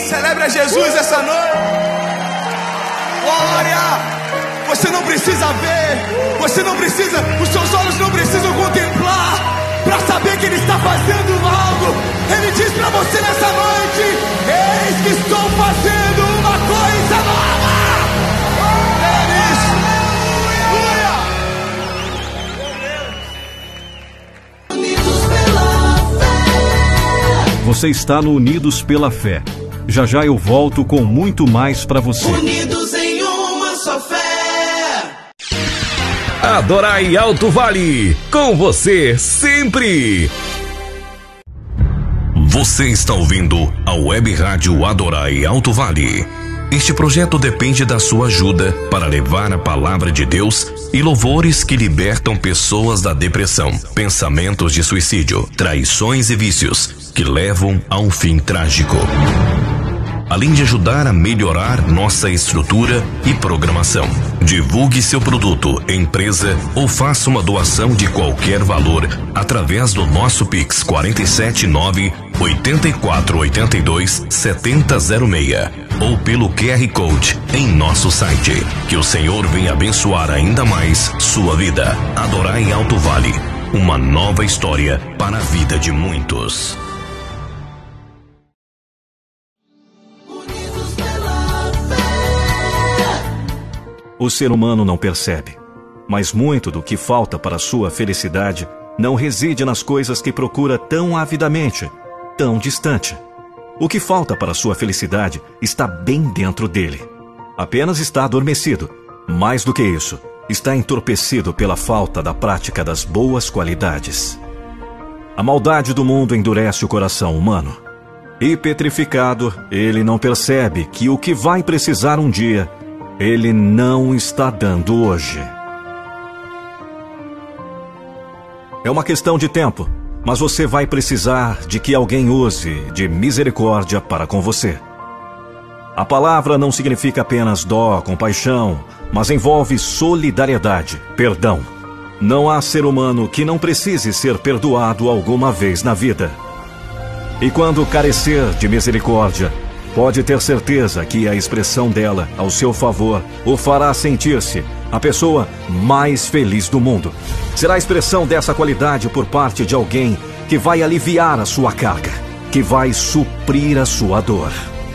Celebre a Jesus essa noite. Glória! Você não precisa ver, você não precisa, os seus olhos não precisam contemplar para saber que Ele está fazendo algo. Ele diz para você nessa noite: eis que estou fazendo uma coisa nova. Você está no Unidos pela Fé. Já já eu volto com muito mais para você. Unidos em uma só fé. Adorai Alto Vale, com você sempre. Você está ouvindo a Web Rádio Adorai Alto Vale. Este projeto depende da sua ajuda para levar a palavra de Deus e louvores que libertam pessoas da depressão, pensamentos de suicídio, traições e vícios que levam a um fim trágico. Além de ajudar a melhorar nossa estrutura e programação. Divulgue seu produto, empresa ou faça uma doação de qualquer valor através do nosso Pix 479-8482-7006 ou pelo QR Code em nosso site. Que o Senhor venha abençoar ainda mais sua vida. Adorai Alto Vale, uma nova história para a vida de muitos. O ser humano não percebe, mas muito do que falta para sua felicidade não reside nas coisas que procura tão avidamente, tão distante. O que falta para sua felicidade está bem dentro dele. Apenas está adormecido. Mais do que isso, está entorpecido pela falta da prática das boas qualidades. A maldade do mundo endurece o coração humano. E petrificado, ele não percebe que o que vai precisar um dia Ele não está dando hoje. É uma questão de tempo, mas você vai precisar de que alguém use de misericórdia para com você. A palavra não significa apenas dó, compaixão, mas envolve solidariedade, perdão. Não há ser humano que não precise ser perdoado alguma vez na vida. E quando carecer de misericórdia, pode ter certeza que a expressão dela ao seu favor o fará sentir-se a pessoa mais feliz do mundo. Será a expressão dessa qualidade por parte de alguém que vai aliviar a sua carga, que vai suprir a sua dor,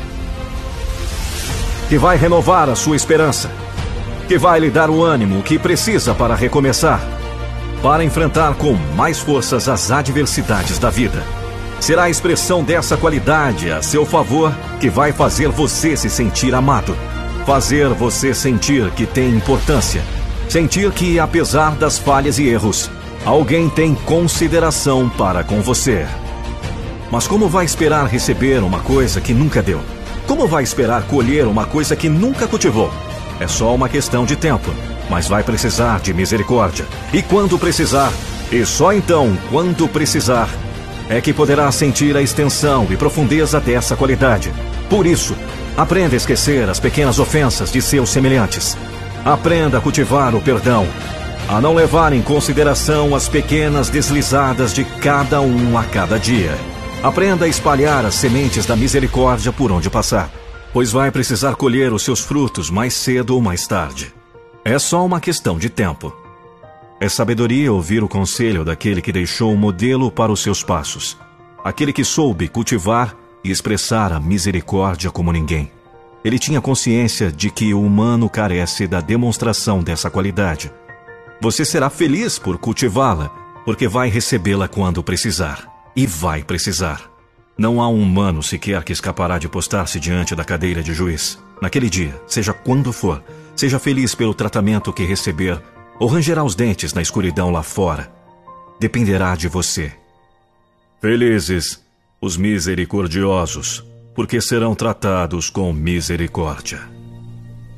que vai renovar a sua esperança, que vai lhe dar o ânimo que precisa para recomeçar, para enfrentar com mais forças as adversidades da vida. Será a expressão dessa qualidade a seu favor que vai fazer você se sentir amado, fazer você sentir que tem importância, sentir que, apesar das falhas e erros, alguém tem consideração para com você. Mas como vai esperar receber uma coisa que nunca deu? Como vai esperar colher uma coisa que nunca cultivou? É só uma questão de tempo, mas vai precisar de misericórdia. E quando precisar, e só então quando precisar, é que poderá sentir a extensão e profundeza dessa qualidade. Por isso, aprenda a esquecer as pequenas ofensas de seus semelhantes. Aprenda a cultivar o perdão, a não levar em consideração as pequenas deslizadas de cada um a cada dia. Aprenda a espalhar as sementes da misericórdia por onde passar, pois vai precisar colher os seus frutos mais cedo ou mais tarde. É só uma questão de tempo. É sabedoria ouvir o conselho daquele que deixou um modelo para os seus passos, aquele que soube cultivar e expressar a misericórdia como ninguém. Ele tinha consciência de que o humano carece da demonstração dessa qualidade. Você será feliz por cultivá-la, porque vai recebê-la quando precisar. E vai precisar. Não há um humano sequer que escapará de postar-se diante da cadeira de juiz. Naquele dia, seja quando for, seja feliz pelo tratamento que receber, ou rangerá os dentes na escuridão lá fora. Dependerá de você. Felizes os misericordiosos, porque serão tratados com misericórdia.